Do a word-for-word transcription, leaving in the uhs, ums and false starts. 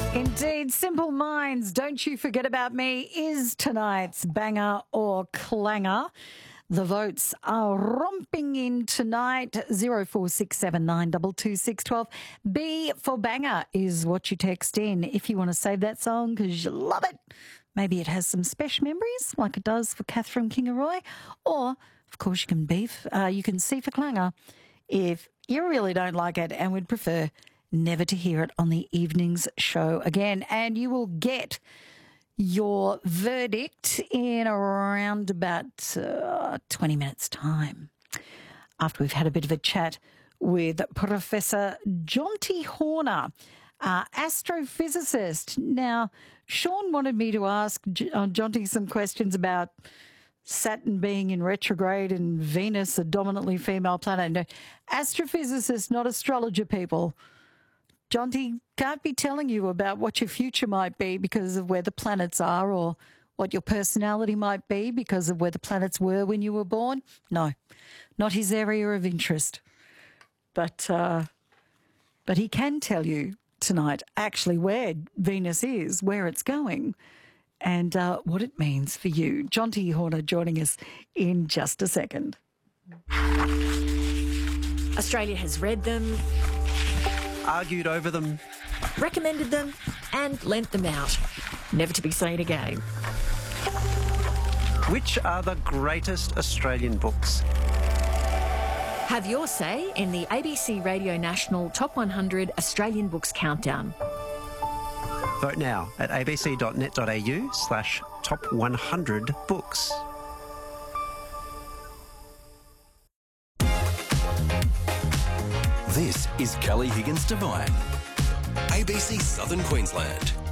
Indeed, Simple Minds, Don't You Forget About Me is tonight's banger or clanger. The votes are romping in tonight. zero four six seven nine two two six one two. B for banger is what you text in if you want to save that song because you love it. Maybe it has some special memories like it does for Catherine Kingaroy. Or, of course, you can beef. Uh, you can C for clanger if you really don't like it and would prefer never to hear it on the evening's show again. And you will get your verdict in around about uh, twenty minutes' time after we've had a bit of a chat with Professor Jonty Horner, uh, astrophysicist. Now, Sean wanted me to ask J- uh, Jonty some questions about Saturn being in retrograde and Venus, a dominantly female planet. No, astrophysicist, not astrologer, people. Jonty can't be telling you about what your future might be because of where the planets are, or what your personality might be because of where the planets were when you were born. No, not his area of interest. But uh, but he can tell you tonight actually where Venus is, where it's going, and uh, what it means for you. Jonty Horner joining us in just a second. Australia has read them, argued over them, recommended them and lent them out, never to be seen again. Which are the greatest Australian books? Have your say in the A B C Radio National Top one hundred Australian Books Countdown. Vote now at abc.net.au slash top 100 books. This is Kelly Higgins Devine, A B C Southern Queensland.